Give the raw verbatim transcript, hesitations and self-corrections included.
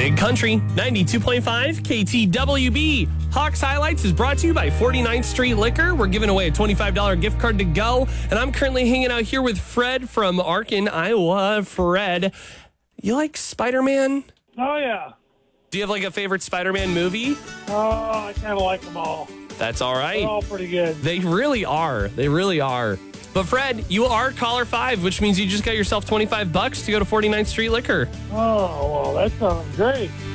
Big Country, ninety-two point five K T W B. Hawks Highlights is brought to you by forty-ninth Street Liquor. We're giving away a twenty-five dollars gift card to go. And I'm currently hanging out here with Fred from Arkin, Iowa. Fred, you like Spider-Man? Oh, yeah. Do you have like a favorite Spider-Man movie? Oh, I kind of like them all. That's all right. They're all pretty good. They really are. They really are. But Fred, you are caller five, which means you just got yourself twenty-five bucks to go to forty-ninth Street Liquor. Oh, well, that sounds great.